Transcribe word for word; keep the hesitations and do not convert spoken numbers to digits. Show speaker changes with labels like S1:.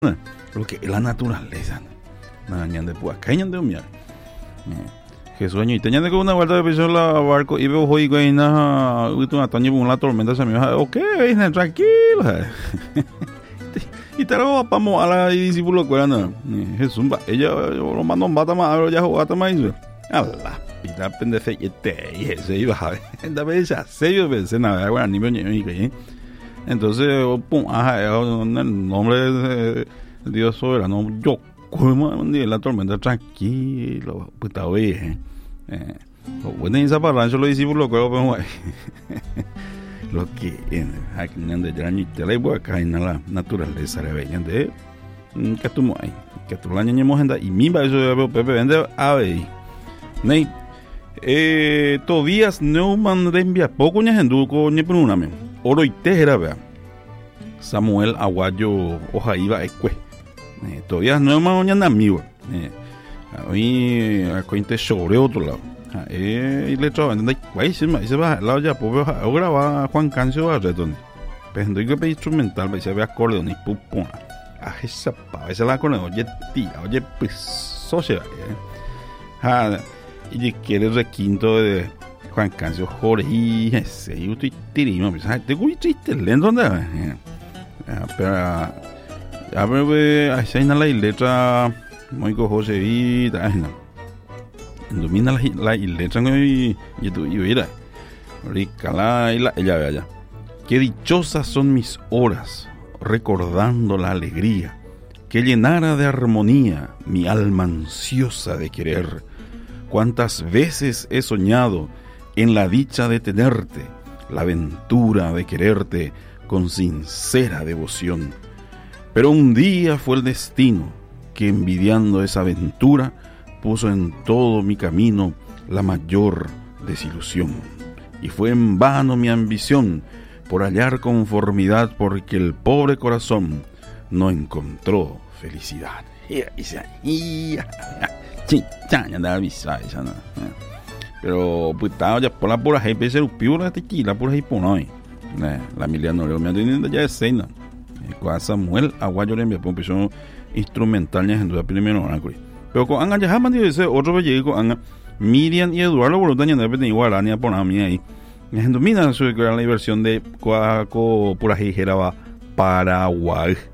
S1: lo que es la naturaleza. Nada, ñande pues acá ñande un miar. Jesús año y teñande con una vuelta de piso la barco y veo hoy que na una toña con la tormenta se me va. Ok, tranquilo. Y te lo vamos a la discípulo cuerana. Jesús va, ella lo mandó un bata más, ya jugata más. Allah, pita pendece y te y ese iba a ver. Enda vez ya serio vez nada, bueno, ni bien ni que. Entonces, pum, ajá, en el nombre de Dios soberano, yo como de la tormenta tranquilo, puta oye. Eh, bueno, esa palabra yo lo discípulo creo que lo que en aquí de Jañi te la voy a caer en la naturaleza de veñan de que tú mo hay que tú la ñemos enda y mi va eso de Pepe vende a ver nei eh Tobias Neumann rembia poco ña hendu ko ñe puname oro itera vea Samuel Aguayo hoja iba escue eh Tobias Neumann ña namigo eh hoy a cointe sobre otro lado. Eh, y le trajo, ¿entendés? Ahí se va, se va, la ya, pues ahora va Juan Cancio a retorno. Pero hay que pedir instrumental, se ve acordeón y pupona. Ah, esa pa, esa la acordeón, oye, tía, oye, pues, social, eh. Ah, y quiere el requinto de Juan Cancio Jorge, y ese, y estoy tirando, pues, te voy triste, lento, ¿dónde? Pero, a ver, ahí se hay la letra, muy cojosa, y no. Domina la, la letra y y tú y mira rica la ella vea ya qué dichosas son mis horas recordando la alegría que llenara de armonía mi alma ansiosa de querer. Cuántas veces he soñado en la dicha de tenerte, la aventura de quererte con sincera devoción, pero un día fue el destino que, envidiando esa aventura, puso en todo mi camino la mayor desilusión, y fue en vano mi ambición por hallar conformidad, porque el pobre corazón no encontró felicidad. Pero puta ya por la pura gente se upiura tequila por ahí por hoy la Emiliano Leo me entiende ya es cena con Samuel Aguayo le envió un instrumental ya en la primera hora. Pero con Anga ya jamás dice otro bello con Anga Miriam y Eduardo Bolotaña no deben igual a ni a poner a mí ahí. En domina su gran la versión de Coaco por ahí era Paraguay.